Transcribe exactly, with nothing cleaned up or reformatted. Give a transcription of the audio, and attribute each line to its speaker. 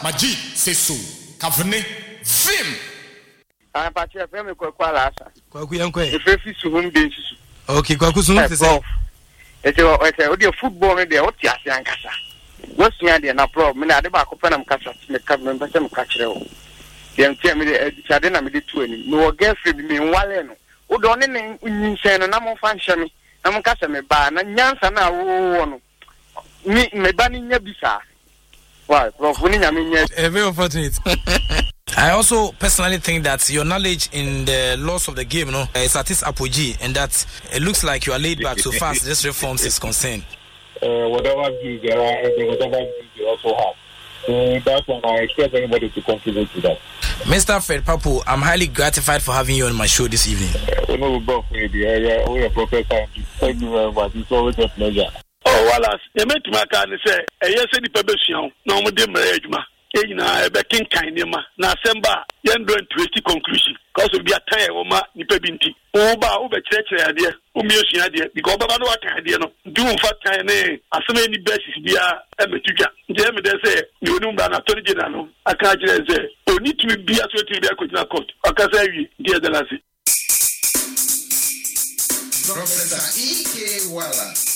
Speaker 1: Majid Seso Kavne Vim.
Speaker 2: I'm party of them kwa kwa lasa.
Speaker 3: Kwa kuyankwe.
Speaker 2: If you see home bench.
Speaker 3: Okay, kwa kusungu tese.
Speaker 2: It's a it's a football in there. What you are kasa. What's the na problem? Me na de ba ko pena mkasa me ka me pese mka kire o. Dem tia me de chade na me de tu ani. Me wo girlfriend me nwale no. Wo do ne ne nyinsen no na mo fa nhye me. Na mo kasa me ba na nyansa na wo no. Me me ba ni nya bisa. Why? Prof ni nya me nya.
Speaker 3: Very unfortunate. I also personally think that your knowledge in the laws of the game, no, is at its apogee, and that it looks like you are laid back so far as this reforms is concerned.
Speaker 4: Uh, whatever views there are, and whatever views you also have. So that's why I expect anybody to contribute to that.
Speaker 3: Mister Fred Papu, I'm highly gratified for having you on my show this evening.
Speaker 4: Uh, we both for the area. We are professor. Thank you very much. It's always a pleasure.
Speaker 5: Oh, Wallace, you met my card and say, a yes, any publishing, no more marriage. Ejina ebe kinkan ne ma na asemba yendo ntweti conclusion cause we be atire o ma nipa binti o ba o be kirekire ade o mi osua ade because baba no aka ade no do mfa tan ne asema ni basis bia emetudwa nje me de say ni onum ba na tori gina no aka kire say oni tumi bia so tumi bia ko gina court aka say wi die de la si
Speaker 1: Professor E K Wallace